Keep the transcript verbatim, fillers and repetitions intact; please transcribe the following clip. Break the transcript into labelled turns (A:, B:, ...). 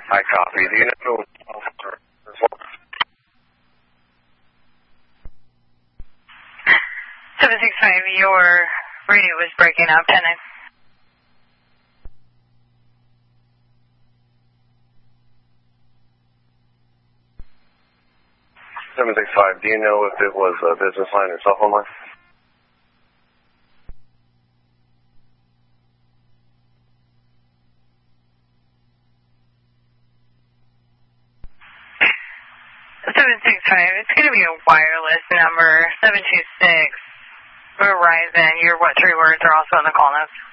A: I copy. Do you know?
B: seven six five, your radio was breaking up. ten nine.
A: seven six five, do you know if it was a business line or cell phone line?
B: seven six five, it's going to be a wireless number. seven two six, Verizon, your what three words are also on the call notes?